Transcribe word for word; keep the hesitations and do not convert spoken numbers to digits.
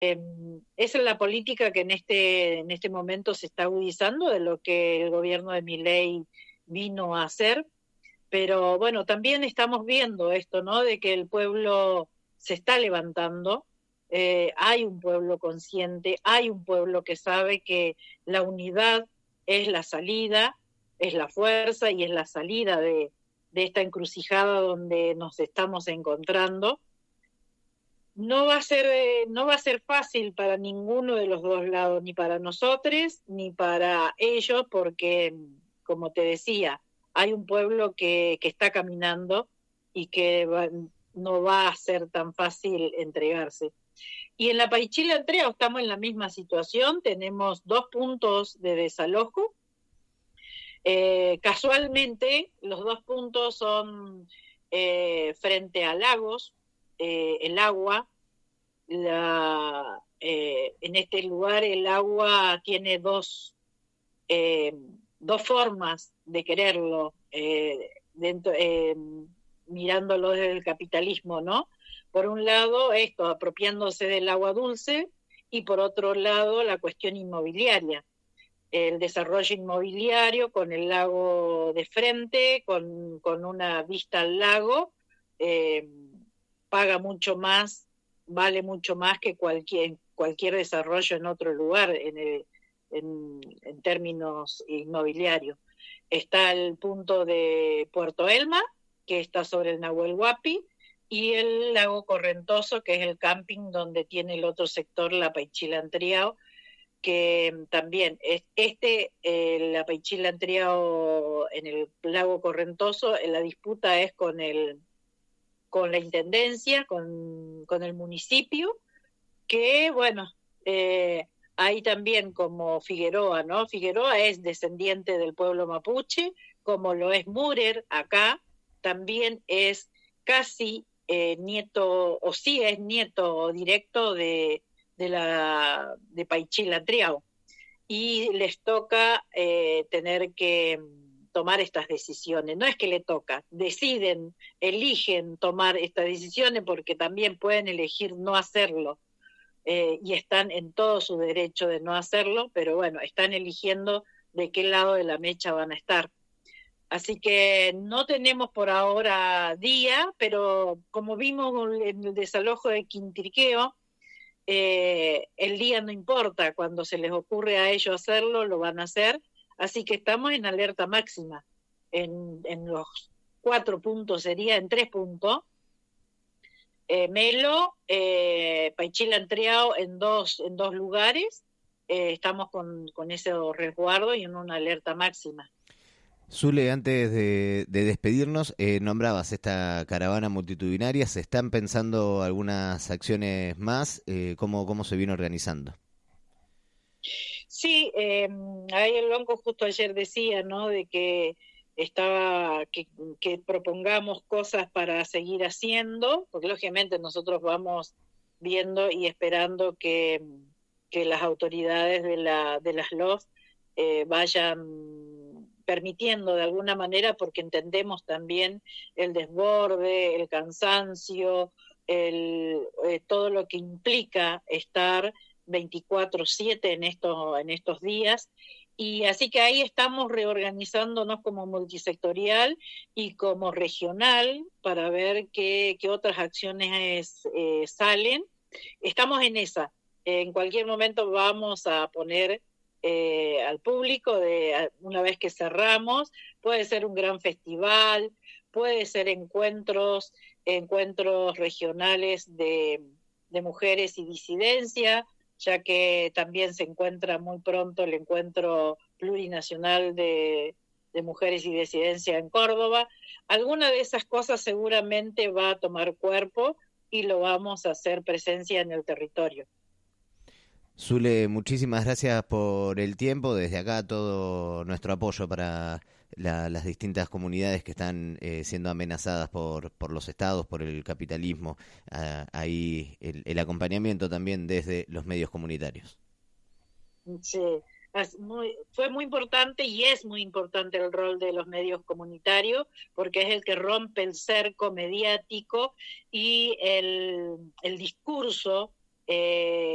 Eh, esa es la política que en este, en este momento se está agudizando de lo que el gobierno de Milei vino a hacer, pero bueno, también estamos viendo esto, ¿no? De que el pueblo se está levantando, eh, hay un pueblo consciente, hay un pueblo que sabe que la unidad es la salida, es la fuerza y es la salida de, de esta encrucijada donde nos estamos encontrando. No va a ser, eh, no va a ser fácil para ninguno de los dos lados, ni para nosotros, ni para ellos, porque, como te decía, hay un pueblo que, que está caminando y que va, no va a ser tan fácil entregarse. Y en la Paichila Entrega estamos en la misma situación, tenemos dos puntos de desalojo. Eh, casualmente, los dos puntos son eh, frente a lagos, eh, el agua, la, eh, en este lugar el agua tiene dos, eh, dos formas de quererlo, eh, dentro, eh, mirándolo desde el capitalismo, ¿no? Por un lado, esto, apropiándose del agua dulce, y por otro lado, la cuestión inmobiliaria. El desarrollo inmobiliario con el lago de frente, con, con una vista al lago, eh, paga mucho más, vale mucho más que cualquier, cualquier desarrollo en otro lugar en, el, en, en términos inmobiliarios. Está el punto de Puerto Elma, que está sobre el Nahuel Huapi, y el lago Correntoso, que es el camping donde tiene el otro sector, la Paichila Antriao, que también es este, eh, la Paichila Antriao en el lago Correntoso, eh, la disputa es con el con la intendencia, con, con el municipio, que bueno, eh, hay también como Figueroa, ¿no? Figueroa es descendiente del pueblo mapuche, como lo es Müller acá, también es casi eh, nieto, o sí es nieto directo de, de la de Paichila Triao, y les toca eh, tener que tomar estas decisiones. No es que le toca, deciden, eligen tomar estas decisiones porque también pueden elegir no hacerlo, eh, y están en todo su derecho de no hacerlo, pero bueno, están eligiendo de qué lado de la mecha van a estar. Así que no tenemos por ahora día, pero como vimos en el desalojo de Quintriqueo, eh, el día no importa, cuando se les ocurre a ellos hacerlo, lo van a hacer, así que estamos en alerta máxima, en, en los cuatro puntos sería, en tres puntos, eh, Melo, eh, Paichila Entreao en dos, en dos lugares, eh, estamos con, con ese resguardo y en una alerta máxima. Zule, antes de, de despedirnos, eh, nombrabas esta caravana multitudinaria. ¿Se están pensando algunas acciones más? Eh, ¿cómo, ¿Cómo se viene organizando? Sí, eh, ahí el banco justo ayer decía, ¿no? De que estaba, que, que propongamos cosas para seguir haciendo, porque lógicamente nosotros vamos viendo y esperando que, que las autoridades de, la, de las L O F eh, vayan permitiendo de alguna manera, porque entendemos también el desborde, el cansancio, el, eh, todo lo que implica estar veinticuatro siete en estos, en estos días, y así que ahí estamos reorganizándonos como multisectorial y como regional para ver qué, qué otras acciones eh, salen. Estamos en esa. En cualquier momento vamos a poner eh, al público, de una vez que cerramos, puede ser un gran festival, puede ser encuentros, encuentros regionales de, de mujeres y disidencia, ya que también se encuentra muy pronto el encuentro plurinacional de, de mujeres y disidencia en Córdoba. Alguna de esas cosas seguramente va a tomar cuerpo y lo vamos a hacer presencia en el territorio. Zule, muchísimas gracias por el tiempo. Desde acá todo nuestro apoyo para la, las distintas comunidades que están eh, siendo amenazadas por, por los estados, por el capitalismo. Ah, ahí el, el acompañamiento también desde los medios comunitarios. Sí, es muy, fue muy importante y es muy importante el rol de los medios comunitarios, porque es el que rompe el cerco mediático y el, el discurso eh,